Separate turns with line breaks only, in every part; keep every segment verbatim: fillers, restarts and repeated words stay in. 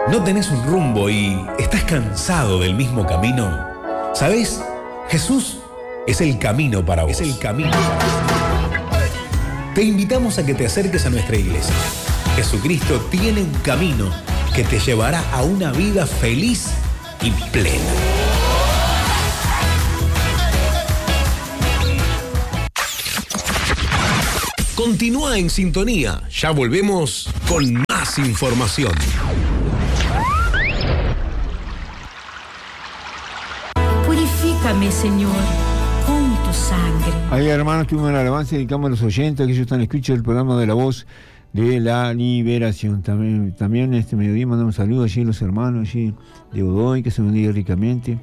¿No tenés un rumbo y estás cansado del mismo camino? ¿Sabés? Jesús es el camino para vos. Es el camino para vos. Te invitamos a que te acerques a nuestra iglesia. Jesucristo tiene un camino que te llevará a una vida feliz y plena. Continúa en sintonía. Ya volvemos con más información.
Purifícame, Señor, con tu sangre.
Ahí, hermanos, tuvimos el alabanza, dedicamos a los oyentes que ellos están escuchando el programa de La Voz de la Liberación. También, también este mediodía mandamos un saludo allí a los hermanos allí de Godoy, que se bendiga ricamente,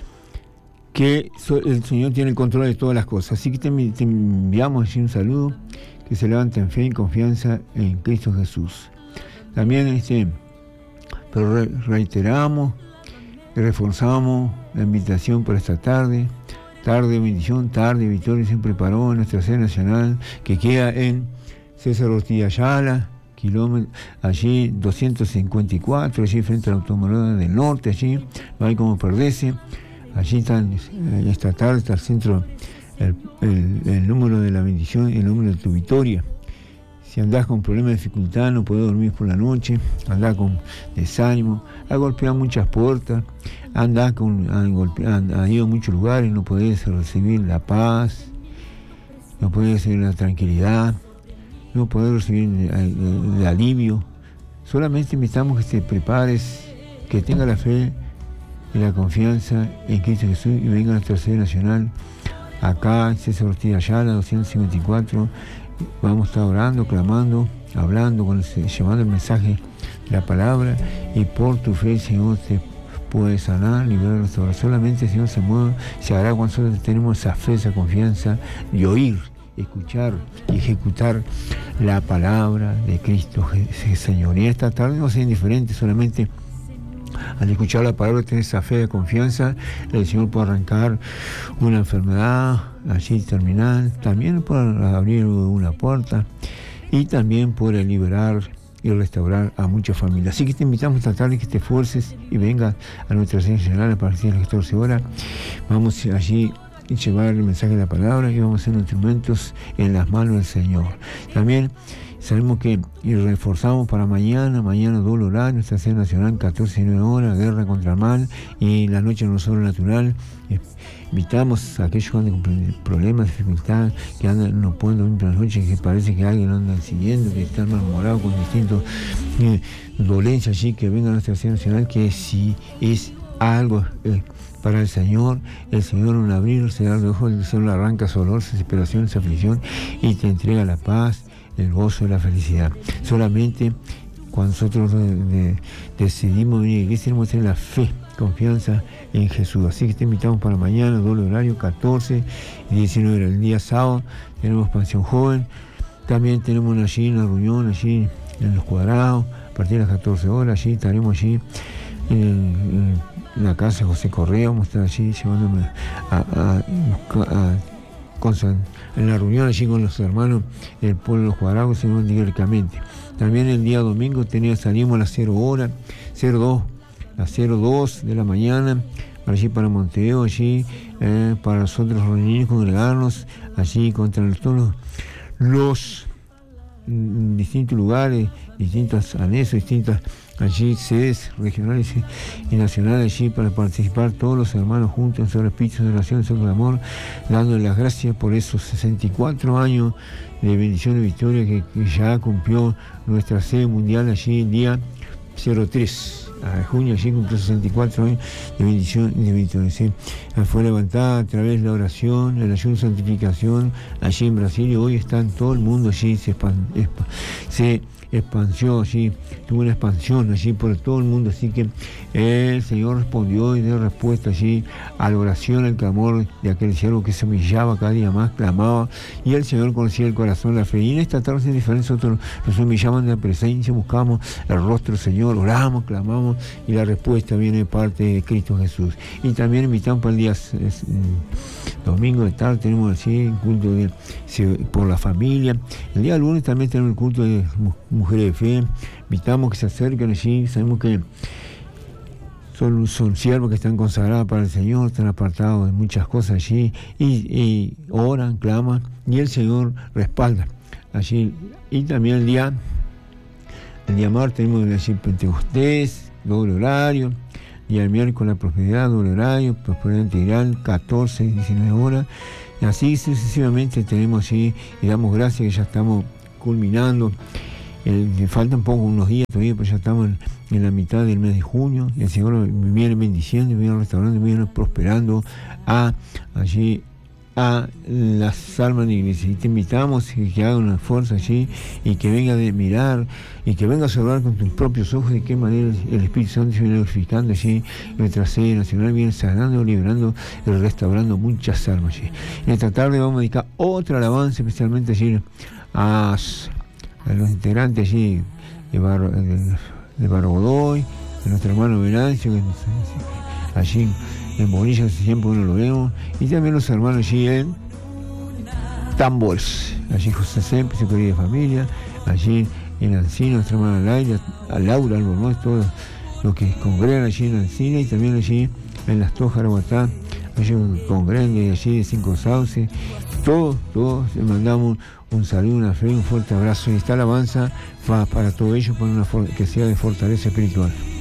que el Señor tiene el control de todas las cosas. Así que te, te enviamos allí un saludo, que se levanta en fe y confianza en Cristo Jesús. También este, pero re, reiteramos y reforzamos la invitación para esta tarde, tarde de bendición, tarde de victoria, se preparó en nuestra sede nacional, que queda en César Ortiz Ayala, kilómetro, allí doscientos cincuenta y cuatro, allí frente a la Automóvil del Norte, allí, no hay como perderse. Allí están, esta tarde está el centro, el, el, el número de la bendición, el número de tu victoria. Si andás con problemas de dificultad, no podés dormir por la noche, andás con desánimo, has golpeado muchas puertas, andás con, has, golpeado, has ido a muchos lugares, no podés recibir la paz, no podés recibir la tranquilidad, no podés recibir el, el, el alivio. Solamente invitamos que te prepares, que tengas la fe y la confianza en Cristo Jesús y venga a nuestra sede nacional, acá en César Ortiz Ayala, doscientos cincuenta y cuatro. Vamos a estar orando, clamando, hablando, con el, llevando el mensaje de la palabra, y por tu fe el Señor te puede sanar, liberar, restaurar. Solamente el Señor se mueve, se hará cuando nosotros tenemos esa fe, esa confianza de oír, escuchar y ejecutar la palabra de Cristo Señor. Y esta tarde no sea indiferente, solamente al escuchar la palabra, tener esa fe de confianza, el Señor puede arrancar una enfermedad allí terminal, también puede abrir una puerta y también puede liberar y restaurar a muchas familias. Así que te invitamos esta tarde que te esfuerces y vengas a nuestra sede nacional a partir de las catorce horas. Vamos allí a llevar el mensaje de la palabra y vamos a ser instrumentos en las manos del Señor. También sabemos que y reforzamos para mañana, mañana doble horario, nuestra sede nacional, catorce y nueve horas, guerra contra el mal, y la noche no solo natural. Invitamos a aquellos que andan con problemas, dificultades, que andan, no pueden dormir por la noche, que parece que alguien anda siguiendo, que están malhumorados con distintas eh, dolencias allí, que vengan a nuestra sede nacional, que si es algo eh, para el Señor, el Señor un abrir, se da de ojos, el Señor arranca su dolor, su desesperación, su aflicción, y te entrega la paz, el gozo y la felicidad. Solamente cuando nosotros de, de, decidimos venir a la iglesia, tenemos que tener la fe, confianza en Jesús. Así que te invitamos para mañana, doble horario, catorce y diecinueve horas. El día sábado tenemos Expansión Joven. También tenemos allí una reunión allí en Los Cuadrados, a partir de las catorce horas. Allí estaremos allí en, en, en la casa de José Correa. Vamos a estar allí llevándome a, a, a, a con, en la reunión allí con los hermanos del pueblo de Los Cuadrados, se nos directamente. También el día domingo tenemos, salimos a las cero hora, cero dos, a cero dos de la mañana, para allí para Montevideo, allí eh, para nosotros reunirnos, congregarnos, allí contra todos los, los mm, distintos lugares, distintos anexos, distintas allí sedes regionales y nacionales, allí para participar todos los hermanos juntos en sobre espíritu de oración, sobre el amor, dándole las gracias por esos sesenta y cuatro años de bendición y victoria que, que ya cumplió nuestra sede mundial allí el día cero tres de junio, allí cumplió sesenta y cuatro años de bendición y de victoria. ¿Sí? Fue levantada a través de la oración, de la ayuda y santificación allí en Brasil, y hoy está en todo el mundo allí, se, expan, expan, se expansió allí, tuvo una expansión allí por todo el mundo. Así que el Señor respondió y dio respuesta allí a la oración, al clamor de aquel siervo que se humillaba cada día más, clamaba, y el Señor conocía el corazón, la fe. Y en esta tarde, sin diferencia, nosotros nos humillamos en la presencia, buscamos el rostro del Señor, oramos, clamamos, y la respuesta viene de parte de Cristo Jesús. Y también invitamos para el día es, es, domingo de tarde, tenemos así el culto de, por la familia. El día lunes también tenemos el culto de mujeres de fe, invitamos que se acerquen allí, sabemos que son, son siervos que están consagrados para el Señor, están apartados de muchas cosas allí, y, y oran, claman, y el Señor respalda allí. Y también el día, el día martes tenemos allí Pentecostés, doble horario, y el miércoles la prosperidad, doble horario, prosperidad integral, catorce, diecinueve horas, y así sucesivamente tenemos allí, y damos gracias que ya estamos culminando. Eh, faltan poco, unos días todavía, pero ya estamos en, en la mitad del mes de junio, y el Señor viene bendiciendo, viene restaurando, viene prosperando a allí a las almas de la iglesia. Y te invitamos que, que haga una fuerza allí y que venga de mirar y que venga a observar con tus propios ojos de qué manera el Espíritu Santo se viene glorificando allí, nuestra sede nacional viene sanando, liberando y restaurando muchas almas allí. En esta tarde vamos a dedicar otra alabanza especialmente allí a a los integrantes allí de Barro, de, de Barro Godoy, de nuestro hermano Venancio, que allí en Bonilla siempre uno lo vemos, y también los hermanos allí en Tambores, allí José Sempre, su querida familia, allí en Ancina, nuestra hermana Laura, a Laura Albornoz, todos los que congregan allí en Ancina, y también allí en Las Tojas, Araguatá, allí congregan de allí de Cinco Sauces, todos, todos les mandamos un saludo, una fe, un fuerte abrazo, y esta alabanza va para todo ello, para una for- que sea de fortaleza espiritual.